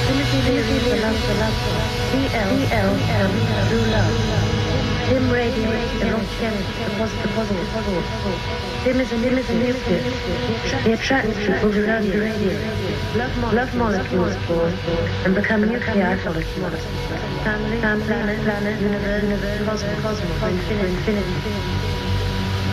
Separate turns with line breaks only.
Timothy the love, BL, true love. Tim radiates erotic, the positive. Tim is a nucleus. He attracts people who love you. Love molecules form and become nuclei molecules. Family, planet, universe, cosmos, infinity.